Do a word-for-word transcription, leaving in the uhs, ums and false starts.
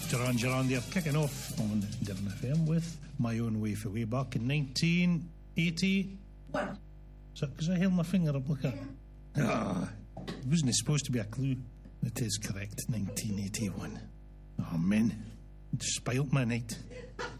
Duran Duran there, kicking off on Durban F M with My Own Way for way back in nineteen eighty-one. Is that because I held my finger up like a... Ah, it wasn't supposed to be a clue. It is correct, nineteen eighty-one. Oh, men, it spoilt my night.